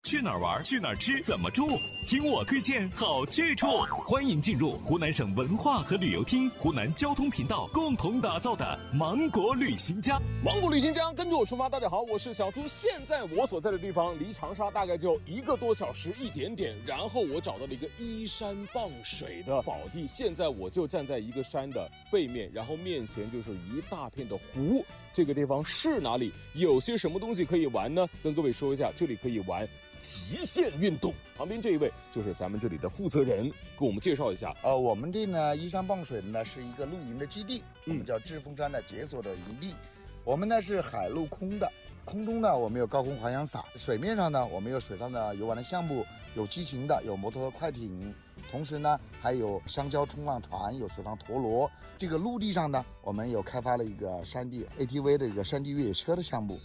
去哪儿玩？去哪儿吃？怎么住？听我推荐好去处。欢迎进入湖南省文化和旅游厅、湖南交通频道共同打造的芒果旅行家。 芒果旅行家，跟着我出发。大家好，我是小猪。现在我所在的地方离长沙大概就1个多小时一点点。然后我找到了一个依山傍水的宝地。现在我就站在一个山的背面，然后面前就是一大片的湖。这个地方是哪里？有些什么东西可以玩呢？跟各位说一下，这里可以玩极限运动。旁边这一位就是咱们这里的负责人，给我们介绍一下。 我们这呢依山傍水的呢是一个露营的基地，我们叫致丰山的解锁的营地。我们呢是海陆空的，空中呢我们有高空滑翔伞，水面上呢我们有水上的游玩的项目，有机型的，有摩托快艇，同时呢还有香蕉冲浪船，有水上陀螺。这个陆地上呢我们有开发了一个山地 ATV 的一个山地越野车的项目。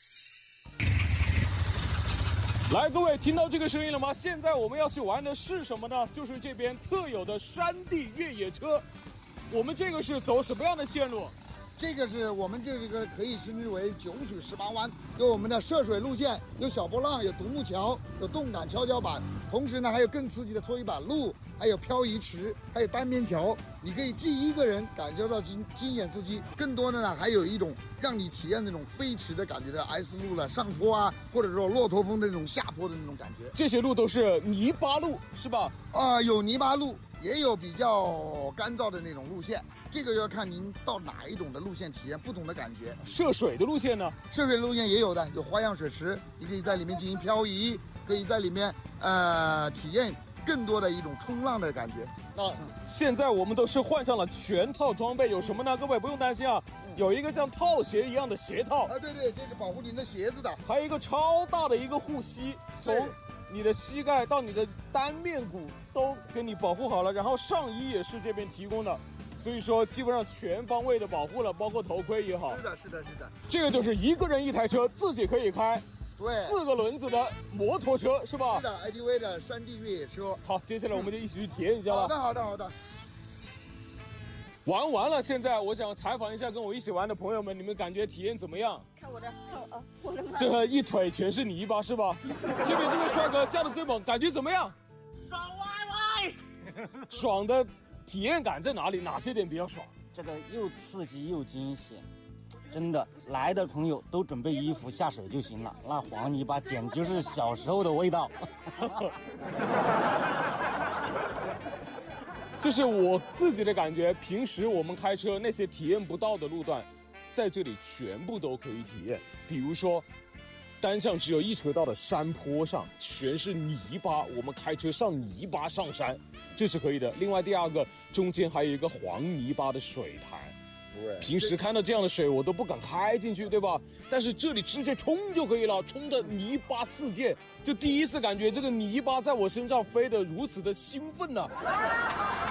来，各位听到这个声音了吗？现在我们要去玩的是什么呢？就是这边特有的山地越野车。我们这个是走什么样的线路？ 这个是我们这个可以称之为9曲18弯，有我们的涉水路线，有小波浪，有独木桥，有动感跷跷板，同时呢还有更刺激的搓衣板路，还有漂移池，还有单边桥。你可以既一个人感受到惊险刺激，更多的呢还有一种让你体验那种飞驰的感觉的 S 路了上坡啊，或者说骆驼峰的那种下坡的那种感觉。 这些路都是泥巴路是吧？ 有泥巴路，也有比较干燥的那种路线，这个要看您到哪一种的路线体验不同的感觉。 涉水的路线呢？ 涉水路线也有的，有花样水池，你可以在里面进行漂移，可以在里面体验更多的一种冲浪的感觉。 那现在我们都是换上了全套装备，有什么呢？各位不用担心啊，有一个像套鞋一样的鞋套啊，对，这是保护您的鞋子的， 还有一个超大的一个护膝，从你的膝盖到你的单面骨都给你保护好了，然后上衣也是这边提供的，所以说基本上全方位的保护了，包括头盔也好。 是的。 这个就是一个人一台车，自己可以开。 对 ，4个轮子的摩托车是吧？ 是的 ，ATV 的山地越野车。 好，接下来我们就一起去体验一下了。 好的。 玩完了，现在我想采访一下跟我一起玩的朋友们，你们感觉体验怎么样？ 看我的这一腿全是泥巴是吧？这边这位帅哥叫的最猛，感觉怎么样？ 爽歪歪！ 爽的体验感在哪里？哪些点比较爽？ 这个又刺激又惊险。真的，来的朋友都准备衣服下水就行了，那黄泥巴简直就是小时候的味道。 这是我自己的感觉，平时我们开车那些体验不到的路段，在这里全部都可以体验。比如说，单向只有1车道的山坡上全是泥巴，我们开车上泥巴上山，这是可以的。另外第二个，中间还有一个黄泥巴的水潭。平时看到这样的水我都不敢开进去，对吧？但是这里直接冲就可以了，冲的泥巴四溅，就第一次感觉这个泥巴在我身上飞得如此的兴奋呢。